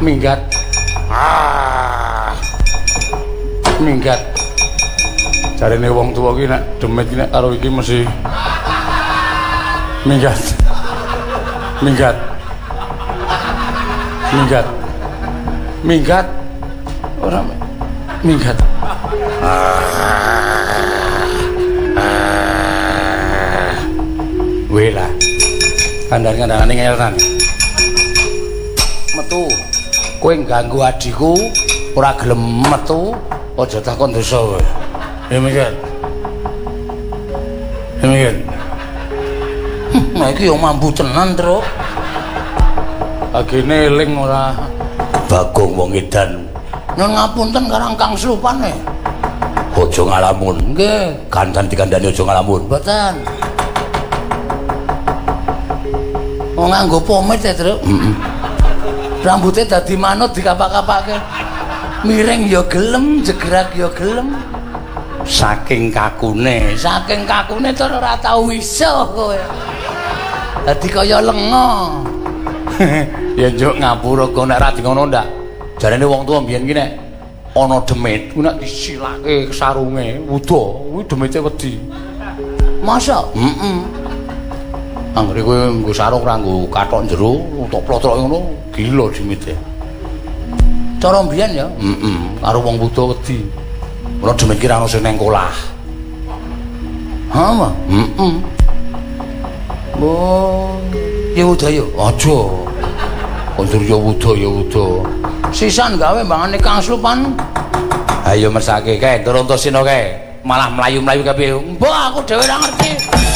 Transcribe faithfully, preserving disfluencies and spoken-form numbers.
Minggat. Ah. Minggat. Jarene wong tuwa ki nek demit ki nek karo iki mesti minggat. Minggat. Minggat. Minggat. Ora minggat. Wela. Kandang-kandangane ngelnan. Metu. Kowe ganggu adikku, ora gelem metu, aja takon dosa kowe. Ya minggat. Ya minggat. Nah iki yo mambu tenan, Truk. Agene eling ora Bagong wong edan. Nyun ngapunten karang Kang Slupane. Aja ngalamun. Nggih, gandan dikandani aja ngalamun. Mboten. Wong nganggo pomade ya, Truk. Heeh. Rambutnya dadi manut dikapak-kapake. Miring ya gelem, jegrak ya gelem. Saking kakune, saking kakune tur ora tau iso kowe. Dadi kaya lenga. Ya njuk ngapura kok nek ra di ngono ndak. Jarene wong tuwa mbiyen ki nek ana demit, ku nek disilake sarunge, wuda, kuwi demite wedi. Masa? Heeh. Anggere kowe nggo sarung ra nggo kathok jero, utek plotrok ngono, gila demite. Cara mbiyen ya? Heeh, karo wong wuda wedi. Ora demit ki ra ono sing neng kolah. Ha, Mas? Heeh. Oh, ya udah yo, aja. Kondur ya wuda ya wuda. Sisan gawe mbangane Kang Slupan. Ayo mesake kae, turun to sino kae. Malah mlayu-mlayu kabeh. Mbah aku dhewe ora ngerti.